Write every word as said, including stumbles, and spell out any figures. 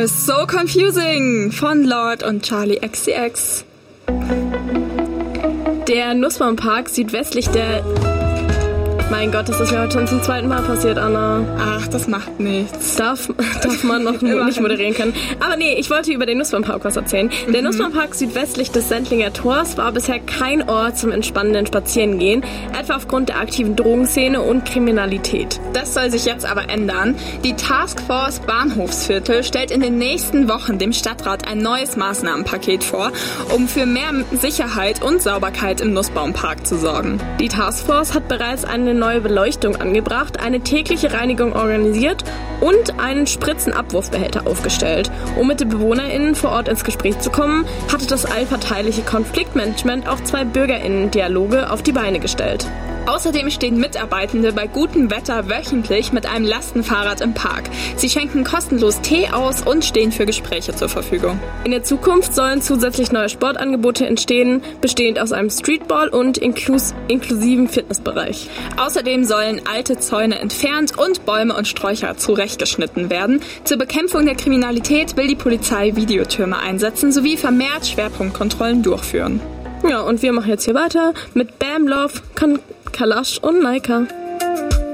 ist So Confusing von Lord und Charlie X C X. Der Nussbaumpark südwestlich der... Mein Gott, das ist ja heute schon zum zweiten Mal passiert, Anna. Ach, das macht nichts. Darf, darf man noch nicht moderieren können. Aber nee, ich wollte über den Nussbaumpark was erzählen. Mhm. Der Nussbaumpark südwestlich des Sendlinger Tors war bisher kein Ort zum entspannenden Spazierengehen, etwa aufgrund der aktiven Drogenszene und Kriminalität. Das soll sich jetzt aber ändern. Die Taskforce Bahnhofsviertel stellt in den nächsten Wochen dem Stadtrat ein neues Maßnahmenpaket vor, um für mehr Sicherheit und Sauberkeit im Nussbaumpark zu sorgen. Die Taskforce hat bereits eine neue Beleuchtung angebracht, eine tägliche Reinigung organisiert und einen Spritzenabwurfbehälter aufgestellt. Um mit den BewohnerInnen vor Ort ins Gespräch zu kommen, hatte das allparteiliche Konfliktmanagement auch zwei BürgerInnen-Dialoge auf die Beine gestellt. Außerdem stehen Mitarbeitende bei gutem Wetter wöchentlich mit einem Lastenfahrrad im Park. Sie schenken kostenlos Tee aus und stehen für Gespräche zur Verfügung. In der Zukunft sollen zusätzlich neue Sportangebote entstehen, bestehend aus einem Streetball und inklus- inklusiven Fitnessbereich. Außerdem sollen alte Zäune entfernt und Bäume und Sträucher zurechtgeschnitten werden. Zur Bekämpfung der Kriminalität will die Polizei Videotürme einsetzen sowie vermehrt Schwerpunktkontrollen durchführen. Ja, und wir machen jetzt hier weiter mit Bam Love, Kan- Kalash und Naika.